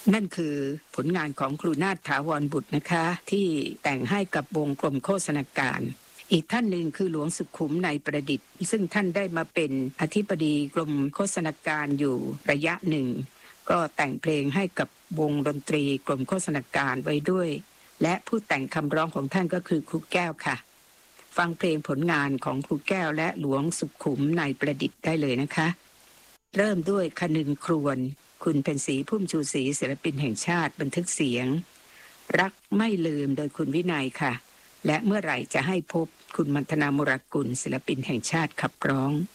นั่นคือผลงานของครูนาถถาวรบุตรนะคะที่แต่งให้กับวงกลมโฆษณาการอีกท่านหนึ่งคือหลวงสุขุมในประดิษฐ์ซึ่งท่านได้มาเป็นอธิบดีกรมโฆษณาการอยู่ระยะหนึ่งก็แต่งเพลงให้กับวงดนตรีกรมโฆษณาการไว้ด้วยและผู้แต่งคำร้องของท่านก็คือครูแก้วค่ะฟังเพลงผลงานของครูแก้วและหลวงสุขุมในประดิษฐ์ได้เลยนะคะเริ่มด้วยคนึงครวญคุณเพ็ญศรีพุ่มชูศรีศิลปินแห่งชาติบันทึกเสียงรักไม่ลืมโดยคุณวินัยค่ะและเมื่อไหร่จะให้พบคุณมัณฑนา มุรากุลศิลปินแห่งชาติขับร้อง